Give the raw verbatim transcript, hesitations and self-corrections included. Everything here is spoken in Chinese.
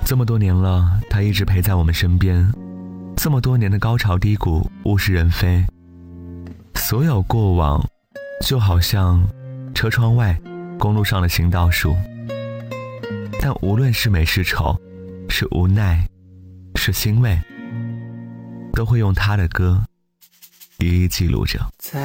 这么多年了，他一直陪在我们身边，这么多年的高潮低谷，物是人非，所有过往就好像车窗外公路上的行道树，但无论是美是丑，是无奈是欣慰，都会用他的歌一一记录着。 在